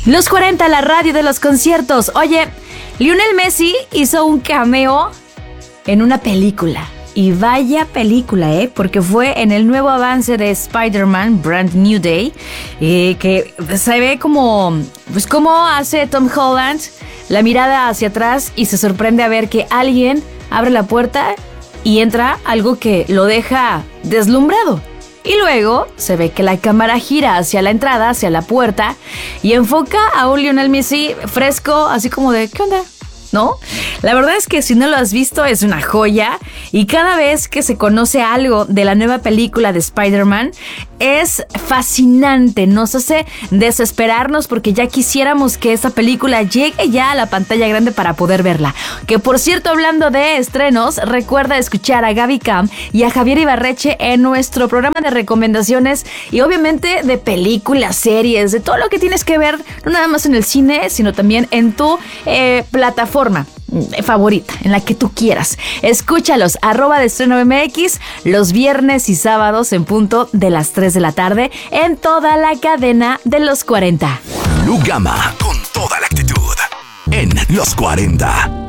Los 40, la radio de los conciertos. Oye, Lionel Messi hizo un cameo en una película. Y vaya película, porque fue en el nuevo avance de Spider-Man Brand New Day, que se ve como, pues cómo hace Tom Holland la mirada hacia atrás y se sorprende a ver que alguien abre la puerta y entra algo que lo deja deslumbrado. Y luego se ve que la cámara gira hacia la entrada, hacia la puerta, y enfoca a un Lionel Messi fresco, así como de, ¿qué onda? ¿No? La verdad es que si no lo has visto es una joya, y cada vez que se conoce algo de la nueva película de Spider-Man es fascinante, nos hace desesperarnos porque ya quisiéramos que esa película llegue ya a la pantalla grande para poder verla. Que por cierto, hablando de estrenos, recuerda escuchar a Gaby Cam y a Javier Ibarreche en nuestro programa de recomendaciones y obviamente de películas, series, de todo lo que tienes que ver, no nada más en el cine, sino también en tu plataforma favorita, en la que tú quieras. Escúchalos, @DestrenoMX, los viernes y sábados en punto de las 3 de la tarde en toda la cadena de los 40. Lugama, con toda la actitud, en los 40.